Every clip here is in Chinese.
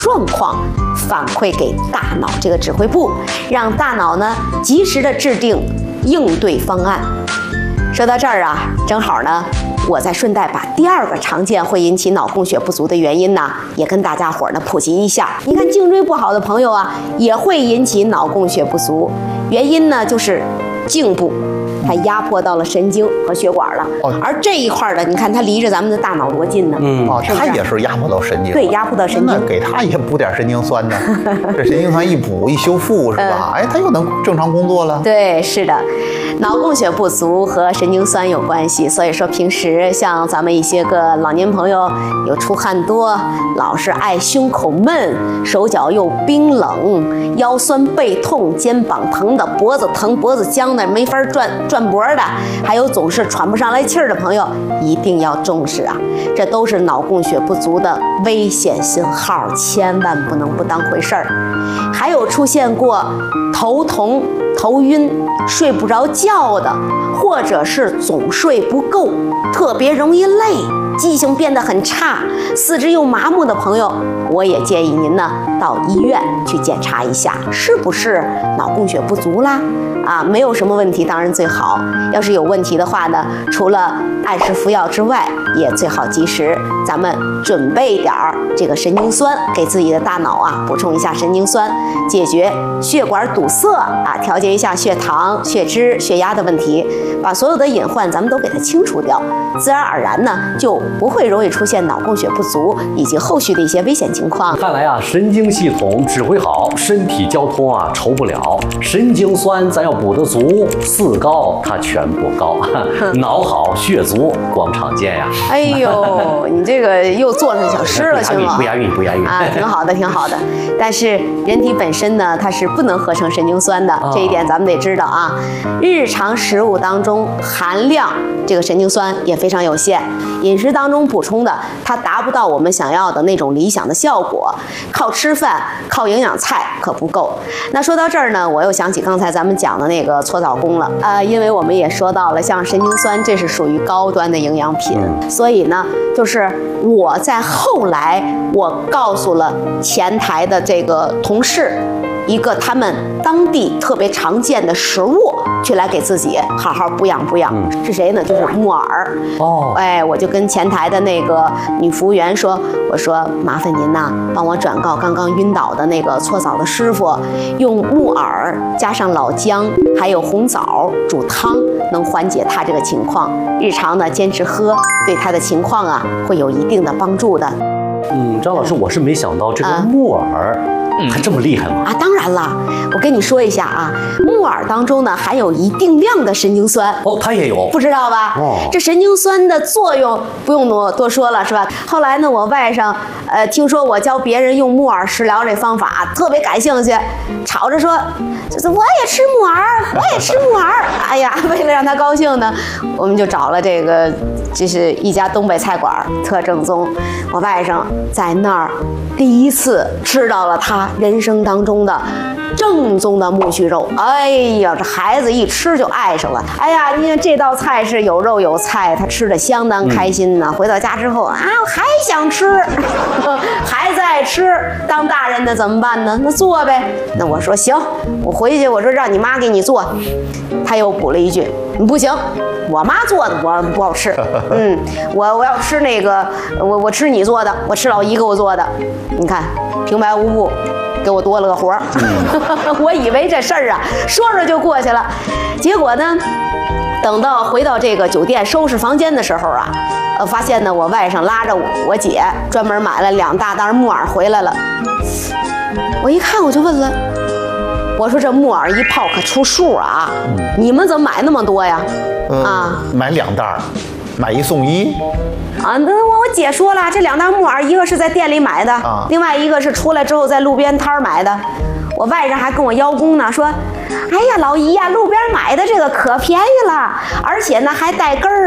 状况反馈给大脑这个指挥部，让大脑呢及时的制定应对方案。说到这儿啊，正好呢，我再顺带把第二个常见会引起脑供血不足的原因呢，也跟大家伙儿呢普及一下。你看颈椎不好的朋友啊，也会引起脑供血不足，原因呢就是颈部它压迫到了神经和血管了，而这一块的，你看它离着咱们的大脑多近呢？ 它也是压迫到神经， 对，压迫到神经。 那给它也补点神经酸呢，这神经酸一补一修复是吧？哎，它又能正常工作了。 对，是的。脑供血不足和神经酸有关系，所以说平时像咱们一些个老年朋友有出汗多，老是爱胸口闷，手脚又冰冷，腰酸背痛，肩膀疼的，脖子疼，脖子僵的，没法转脖的，还有总是喘不上来气儿的朋友，一定要重视啊！这都是脑供血不足的危险信号，千万不能不当回事儿。还有出现过头疼、头晕、睡不着觉的，或者是总睡不够，特别容易累，记性变得很差，四肢又麻木的朋友，我也建议您呢到医院去检查一下，是不是脑供血不足啦？啊，没有什么问题当然最好，要是有问题的话呢，除了按时服药之外，也最好及时咱们准备点儿这个神经酸，给自己的大脑啊补充一下神经酸，解决血管堵塞啊，调节一下血糖、血脂、血压的问题，把所有的隐患咱们都给它清除掉，自然而然呢就不会容易出现脑供血不足以及后续的一些危险情况。 看来啊，神经系统指挥好，身体交通啊愁不了。神经酸咱要补得足，四高它全不高，脑好血足广场见呀。 哎呦，你这个又做成小诗了，行吗？ 不押韵，不押韵啊，挺好的，挺好的。但是人体本身呢，它是不能合成神经酸的，这一点咱们得知道啊。日常食物当中含量这个神经酸也非常有限，饮食当中补充的，它达不到我们想要的那种理想的效果。靠吃饭、靠营养菜可不够。那说到这儿呢，我又想起刚才咱们讲的那个搓澡功了。因为我们也说到了，像神经酸，这是属于高端的营养品，所以呢，就是我在后来我告诉了前台的这个同事一个他们当地特别常见的食物，去来给自己好好补养补养。是谁呢？就是木耳。哎，我就跟前台的那个女服务员说，我说麻烦您呐，帮我转告刚刚晕倒的那个搓澡的师傅，用木耳加上老姜还有红枣煮汤，能缓解他这个情况。日常呢坚持喝，对他的情况啊会有一定的帮助的。 张老师，我是没想到这个木耳还这么厉害吗？ 啊，当然了，我跟你说一下啊，木耳当中呢含有一定量的神经酸。 它也有， 不知道吧？这神经酸的作用不用多说了，是吧？后来呢，我外甥听说我教别人用木耳食疗这方法，特别感兴趣，吵着说，我也吃木耳，我也吃木耳。哎呀，为了让他高兴呢，我们就找了这个，就是一家东北菜馆，特正宗。我外甥在那儿第一次吃到了他人生当中的正宗的木须肉。哎呀，这孩子一吃就爱上了。哎呀，你看这道菜是有肉有菜，他吃的相当开心呢。回到家之后啊，我还想吃，还在吃。当大人的怎么办呢？那做呗。那我说行，我回去我说让你妈给你做。他又补了一句，不行，我妈做的我不好吃。我要吃那个，我吃你做的，我吃老姨给我做的。你看平白无故给我多了个活儿。我以为这事儿啊说说就过去了，结果呢，等到回到这个酒店收拾房间的时候啊，发现呢我外甥拉着我姐专门买了2大袋木耳回来了。我一看我就问了，我说这木耳一泡可出数啊，你们怎么买那么多呀？ 买2袋，买1送1。 那我姐说了，这2袋木耳，一个是在店里买的，另外一个是出来之后在路边摊买的。我外甥还跟我邀功呢，说，哎呀，老姨呀，路边买的这个可便宜了，而且呢还带根儿。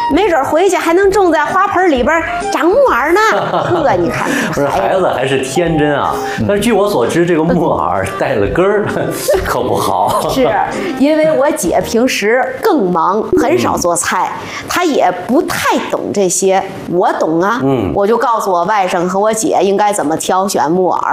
没准回去还能种在花盆里边长木耳呢。这你看， 不是孩子还是天真啊。但是据我所知，这个木耳带了根儿可不好。 是因为我姐平时更忙，很少做菜，她也不太懂这些，我懂啊。我就告诉我外甥和我姐应该怎么挑选木耳。